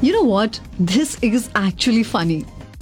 You know what? This is actually funny.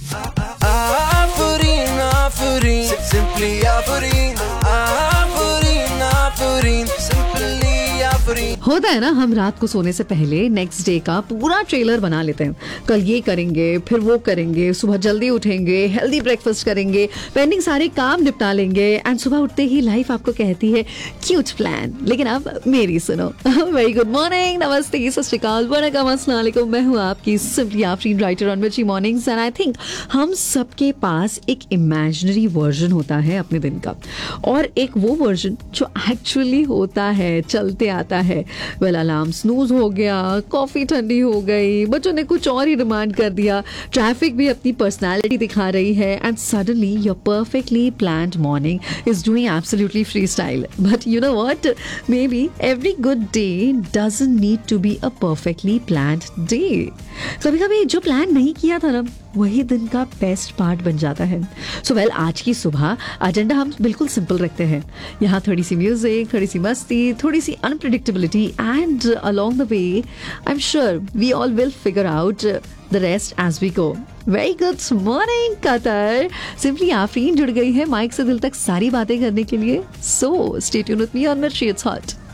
Afrin, Afrin, simply Afrin, Afrin, Afrin, simply Afrin. होता है ना, हम रात को सोने से पहले नेक्स्ट डे का पूरा ट्रेलर बना लेते हैं. कल ये करेंगे, फिर वो करेंगे, सुबह जल्दी उठेंगे, हेल्दी ब्रेकफास्ट करेंगे, पेंडिंग सारे काम निपटा लेंगे एंड सुबह उठते ही लाइफ आपको कहती है क्यूट प्लान. लेकिन अब मेरी सुनो. वेरी गुड मॉर्निंग, नमस्ते, सत श्री अकाल, वनकम, अस्सलाम वालेकुम. मैं हूँ आपकी सिंपली आफरीन, राइटर ऑन मिर्ची मॉर्निंग्स. एंड आई थिंक हम सबके पास एक इमेजिनरी वर्जन होता है अपने दिन का, और एक वो वर्जन जो एक्चुअली होता है, चलते आता है. वेल, अलार्म स्नूज हो गया, कॉफी ठंडी हो गई, बच्चों ने कुछ और ही डिमांड कर दिया, ट्रैफिक भी अपनी पर्सनालिटी दिखा रही है, and suddenly your perfectly planned morning is doing absolutely free style. But you know what, may be every good day doesn't need to be a perfectly planned day. कभी कभी जो प्लान नहीं किया था ना, वही दिन का बेस्ट पार्ट बन जाता है. सो वेल, आज की सुबह एजेंडा हम बिल्कुल सिंपल रखते हैं. यहाँ थोड़ी सी म्यूजिक, थोड़ी सी मस्ती, थोड़ी सी unpredictability, and along the way I am sure we all will figure out the rest as we go. Very good morning Qatar. Simply Afreen जुड़ गई है माइक से दिल तक सारी बातें करने के लिए. So stay tuned with me on मिर्ची, इट्स हॉट.